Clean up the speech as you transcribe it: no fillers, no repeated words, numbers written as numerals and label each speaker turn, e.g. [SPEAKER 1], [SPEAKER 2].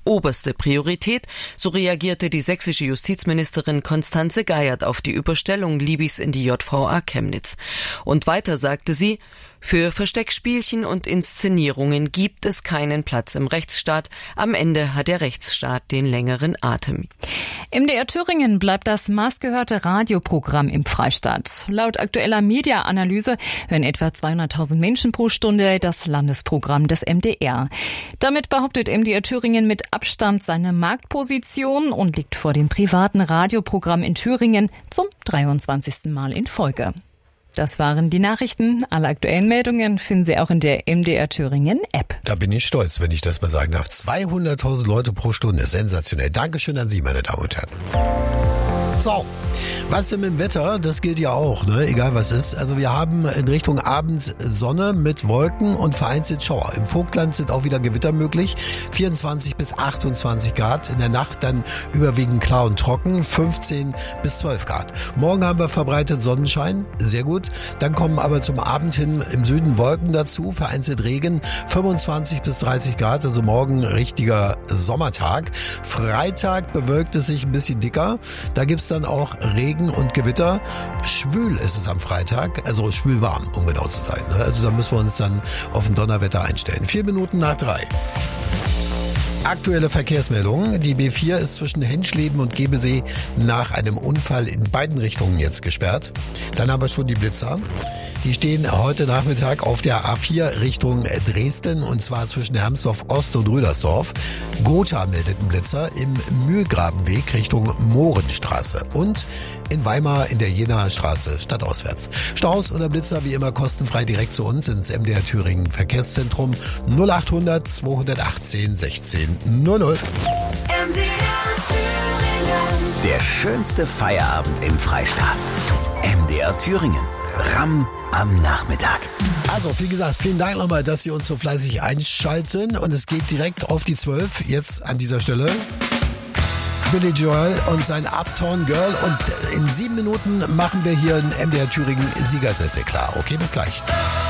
[SPEAKER 1] oberste Priorität, so reagierte die sächsische Justizministerin Constanze Geiert auf die Überstellung Libys in die JVA Chemnitz. Und weiter sagte sie, für Versteckspielchen und Inszenierungen gibt es keinen Platz im Rechtsstaat. Am Ende hat der Rechtsstaat den längeren Atem.
[SPEAKER 2] MDR Thüringen bleibt das maßgehörte Radioprogramm im Freistaat. Laut aktueller Media-Analyse hören etwa 200.000 Menschen pro Stunde das Landesprogramm des MDR. Damit behauptet MDR Thüringen mit Abstand seine Marktposition und liegt vor dem privaten Radioprogramm in Thüringen zum 23. Mal in Folge. Das waren die Nachrichten. Alle aktuellen Meldungen finden Sie auch in der MDR Thüringen App.
[SPEAKER 3] Da bin ich stolz, wenn ich das mal sagen darf. 200.000 Leute pro Stunde. Sensationell. Dankeschön an Sie, meine Damen und Herren. So, was denn mit dem Wetter? Das gilt ja auch, ne? Egal was ist. Also wir haben in Richtung Abend Sonne mit Wolken und vereinzelt Schauer. Im Vogtland sind auch wieder Gewitter möglich. 24 bis 28 Grad. In der Nacht dann überwiegend klar und trocken. 15 bis 12 Grad. Morgen haben wir verbreitet Sonnenschein. Sehr gut. Dann kommen aber zum Abend hin im Süden Wolken dazu. Vereinzelt Regen. 25 bis 30 Grad. Also morgen richtiger Sommertag. Freitag bewölkt es sich ein bisschen dicker. Da gibt's dann auch Regen und Gewitter. Schwül ist es am Freitag, also schwül warm, um genau zu sein. Also da müssen wir uns dann auf ein Donnerwetter einstellen. 4 Minuten nach 3. Aktuelle Verkehrsmeldungen. Die B4 ist zwischen Henschleben und Gebesee nach einem Unfall in beiden Richtungen jetzt gesperrt. Dann haben wir schon die Blitzer. Die stehen heute Nachmittag auf der A4 Richtung Dresden und zwar zwischen Hermsdorf Ost und Rüdersdorf. Gotha meldet einen Blitzer im Mühlgrabenweg Richtung Mohrenstraße und in Weimar in der Jenaer Straße stadtauswärts. Staus oder Blitzer wie immer kostenfrei direkt zu uns ins MDR Thüringen Verkehrszentrum 0800 218 16 00.
[SPEAKER 4] Der schönste Feierabend im Freistaat. MDR Thüringen. Ramm am Nachmittag.
[SPEAKER 3] Also, wie gesagt, vielen Dank nochmal, dass Sie uns so fleißig einschalten. Und es geht direkt auf die 12. Jetzt an dieser Stelle Billy Joel und sein Uptown Girl. Und in 7 Minuten machen wir hier in MDR Thüringen Siegersessel klar. Okay, bis gleich.